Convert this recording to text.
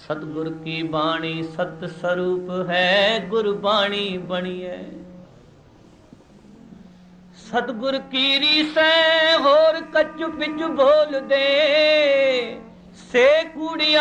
ਸਤਿਗੁਰ ਕੀ ਬਾਣੀ ਸਤ ਸਰੂਪ ਹੈ, ਗੁਰਬਾਣੀ ਬਣੀਐ। ਸਤਿਗੁਰ ਕੀ ਰੀਸੈ ਹੋਰ ਕੱਚ ਪਿਚ ਬੋਲਦੇ, ਸੇ ਕੂੜੀਆਂ